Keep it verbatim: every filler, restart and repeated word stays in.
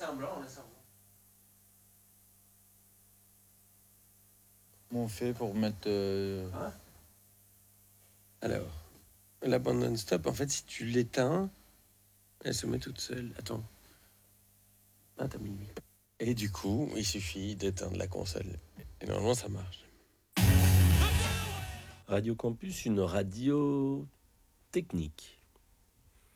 un blanc, on laisse un blanc. Comment on fait pour mettre... Euh... Hein? Alors, la bande non-stop, en fait, si tu l'éteins, elle se met toute seule. Attends. Ah, t'as mis lui. Et du coup, il suffit d'éteindre la console. Et normalement, ça marche. Radio Campus, une radio technique.